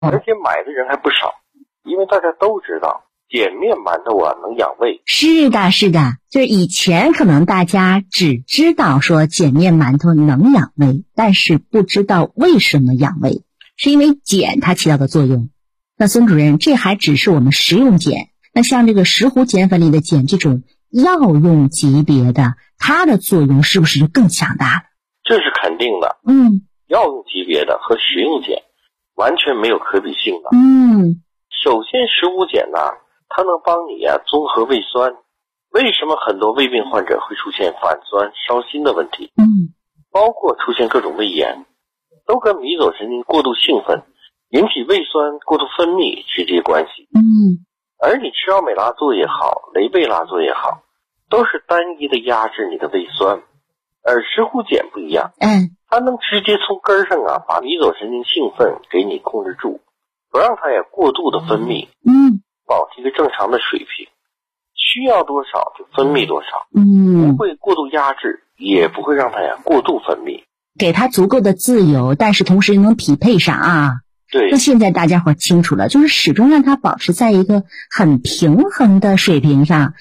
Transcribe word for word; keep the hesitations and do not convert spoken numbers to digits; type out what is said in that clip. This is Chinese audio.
而且买的人还不少，因为大家都知道碱面馒头啊能养胃。 是的是的，就是以前可能大家只知道说碱面馒头能养胃，但是不知道为什么养胃，是因为碱它起到的作用。那孙主任，这还只是我们食用碱，那像这个石斛碱粉里的碱这种药用级别的，它的作用是不是就更强大了？ 这是肯定的。 嗯， 药用级别的和食用碱完全没有可比性的。 嗯， 首先石斛碱呢，它能帮你啊综合胃酸。为什么很多胃病患者会出现反酸、烧心的问题？ 嗯， 包括出现各种胃炎，都跟迷走神经过度兴奋引起胃酸过度分泌直接关系。 嗯， 而你吃奥美拉唑也好，雷贝拉唑也好，都是单一的压制你的胃酸。而石斛碱不一样， 嗯， 它能直接从根上啊把迷走神经兴奋给你控制住，不让它也过度的分泌， 嗯， 保持一个正常的水平，需要多少就分泌多少， 嗯， 不会过度压制，也不会让它呀过度分泌， 给它足够的自由，但是同时又能匹配上啊。 对， 那现在大家伙清楚了，就是始终让它保持在一个很平衡的水平上。